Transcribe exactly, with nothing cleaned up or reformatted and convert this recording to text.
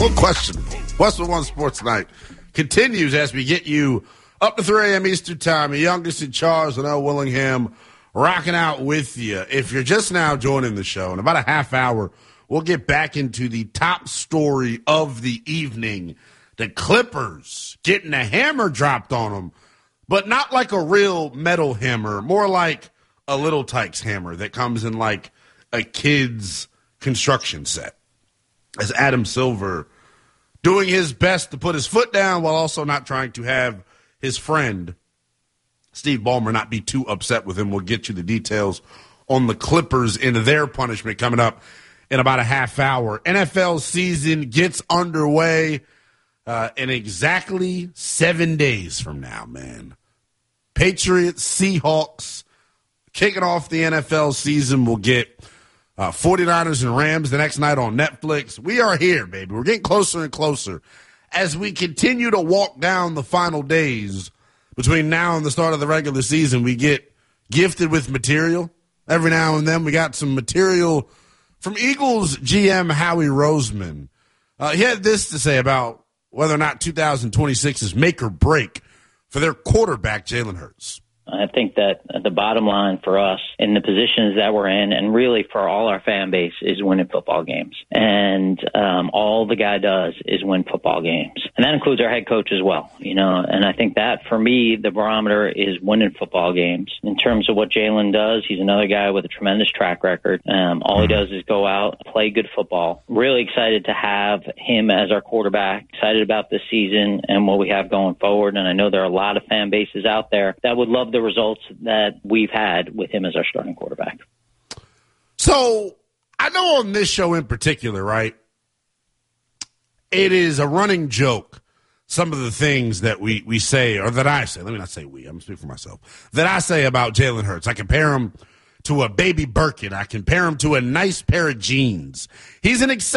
little questionable. Westwood One Sports Night continues as we get you up to three a.m. Eastern Time. The youngest in charge, and L. Willingham, rocking out with you. If you're just now joining the show, in about a half hour, we'll get back into the top story of the evening. The Clippers getting a hammer dropped on them, but not like a real metal hammer, more like a Little Tikes hammer that comes in like a kid's construction set. As Adam Silver doing his best to put his foot down while also not trying to have his friend Steve Ballmer not be too upset with him. We'll get you the details on the Clippers and their punishment coming up in about a half hour. N F L season gets underway uh, in exactly seven days from now, man. Patriots, Seahawks, kicking off the N F L season. We'll get uh, 49ers and Rams the next night on Netflix. We are here, baby. We're getting closer and closer as we continue to walk down the final days between now and the start of the regular season. We get gifted with material. Every now and then we got some material from Eagles G M Howie Roseman. Uh, he had this to say about whether or not two thousand twenty-six is make or break for their quarterback, Jalen Hurts. I think that the bottom line for us in the positions that we're in, and really for all our fan base, is winning football games. And um, all the guy does is win football games. And that includes our head coach as well, you know. And I think that, for me, the barometer is winning football games. In terms of what Jalen does, he's another guy with a tremendous track record. Um, all he does is go out, play good football. Really excited to have him as our quarterback. Excited about this season and what we have going forward. And I know there are a lot of fan bases out there that would love the results that we've had with him as our starting quarterback. So I know on this show in particular, right, it is a running joke, some of the things that we, we say, or that I say, let me not say we, I'm speaking for myself, that I say about Jalen Hurts. I compare him to a baby Birkin. I compare him to a nice pair of jeans. He's an exception.